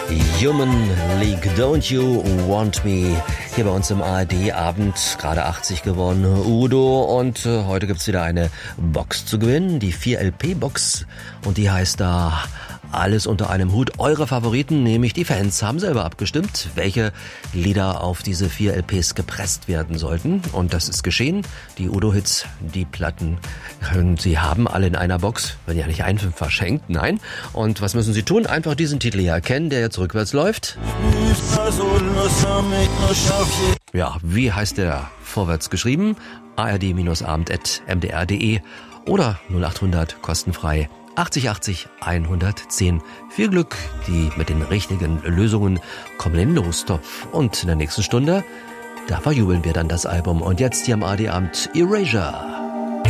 Human League, Don't You Want Me? Hier bei uns im ARD-Abend, gerade 80 geworden, Udo. Und heute gibt's wieder eine Box zu gewinnen, die 4LP-Box. Und die heißt da Alles unter einem Hut. Eure Favoriten, nämlich die Fans, haben selber abgestimmt, welche Lieder auf diese 4 LPs gepresst werden sollten. Und das ist geschehen. Die Udo-Hits, die Platten, Sie haben alle in einer Box. Werden ja nicht einfach verschenkt, nein. Und was müssen Sie tun? Einfach diesen Titel hier erkennen, der jetzt rückwärts läuft. Ja, wie heißt der vorwärts geschrieben? ard-abend@mdr.de oder 0800 kostenfrei 80 80 110. Viel Glück, die mit den richtigen Lösungen kommen in den Lostopf. Und in der nächsten Stunde, da verjubeln wir dann das Album. Und jetzt hier am ARD-Abend Erasure.